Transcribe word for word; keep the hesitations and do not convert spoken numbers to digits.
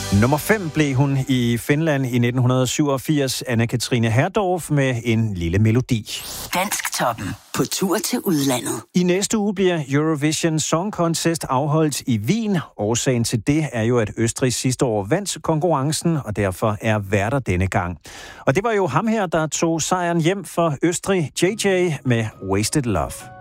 Nummer fem blev hun i Finland i nitten syvogfirs, Anne-Katrine Herdorf med En lille melodi. Dansktoppen på tur til udlandet. I næste uge bliver Eurovision Song Contest afholdt i Wien. Årsagen til det er jo, at Østrig sidste år vandt konkurrencen, og derfor er værter denne gang. Og det var jo ham her, der tog sejren hjem for Østrig, J J med Wasted Love.